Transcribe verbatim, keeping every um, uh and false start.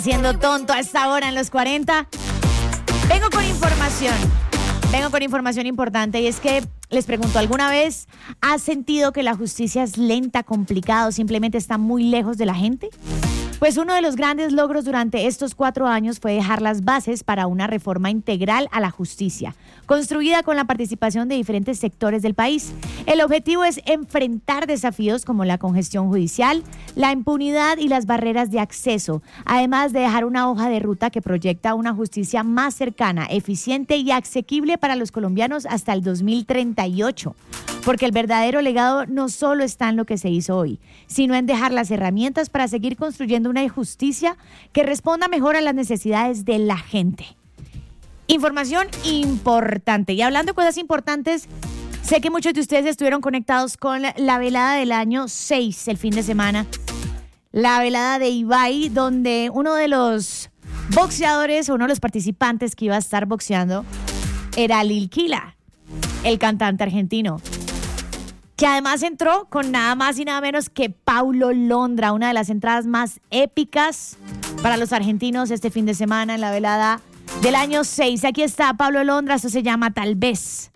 Siendo tonto a esta hora en los cuarenta. Vengo con información. Vengo con información importante y es que les pregunto, ¿alguna vez has sentido que la justicia es lenta, complicada o simplemente está muy lejos de la gente? Pues uno de los grandes logros durante estos cuatro años fue dejar las bases para una reforma integral a la justicia, construida con la participación de diferentes sectores del país. El objetivo es enfrentar desafíos como la congestión judicial, la impunidad y las barreras de acceso, además de dejar una hoja de ruta que proyecta una justicia más cercana, eficiente y asequible para los colombianos hasta el dos mil treinta y ocho. Porque el verdadero legado no solo está en lo que se hizo hoy, sino en dejar las herramientas para seguir construyendo una justicia que responda mejor a las necesidades de la gente. Información importante. Y hablando de cosas importantes, sé que muchos de ustedes estuvieron conectados con la velada del año seis, el fin de semana. La velada de Ibai, donde uno de los boxeadores, uno de los participantes que iba a estar boxeando, era Lil Quila, el cantante argentino, que además entró con nada más y nada menos que Paulo Londra, una de las entradas más épicas para los argentinos este fin de semana en la velada del año seis. Aquí está Paulo Londra, esto se llama Tal Vez.